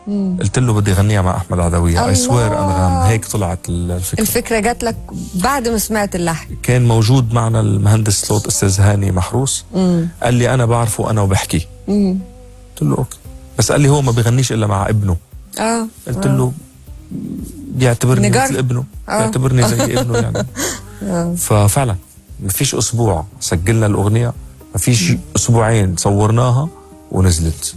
قلت له بدي غنيها مع أحمد عدوية. I swear أنغام. هيك طلعت الفكرة جات لك بعد ما سمعت اللحن؟ كان موجود معنا المهندس صوت أستاذ هاني محروس. قال لي أنا بعرفه أنا وبحكي. قلت له أوكي، بس قال لي هو ما بيغنيش إلا مع ابنه. قلت له بيعتبرني مثل ابنه، بيعتبرني زي ابنه يعني. ففعلا مفيش أسبوع سجلنا الأغنية، مفيش أسبوعين صورناها ونزلت.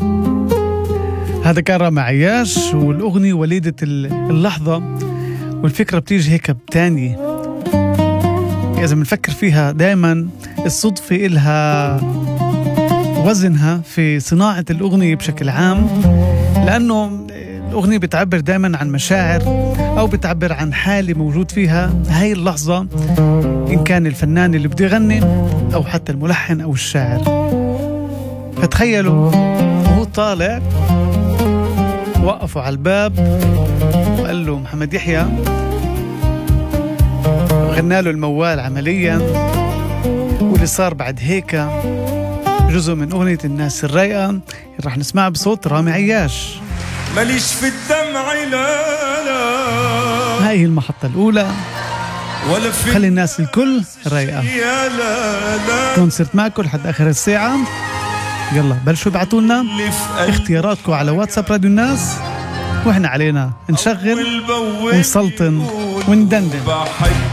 هذا كان رامي عياش والأغنية وليدة اللحظة. والفكرة بتيجي هيك بتاني، إذا بنفكر فيها دائما الصدفة إلها وزنها في صناعة الأغنية بشكل عام، لأنه الأغنية بتعبر دائما عن مشاعر أو بتعبر عن حالة موجود فيها هاي اللحظة، إن كان الفنان اللي بده يغني أو حتى الملحن أو الشاعر. فتخيلوا وهو طالع وقفوا على الباب وقال له محمد يحيى، غنى له الموال عمليا. واللي صار بعد هيك جزء من أغنية الناس الرايقة رح نسمعها بصوت رامي عياش. ماليش في الدمع لا لا، هاي المحطة الأولى، ولا في خلي الناس الكل رايقة. كونسرت معكم لحد آخر الساعة. يلا بلشوا ابعتوا لنا اختياراتكم على واتساب راديو الناس، واحنا علينا نشغل ونسلطن وندندن.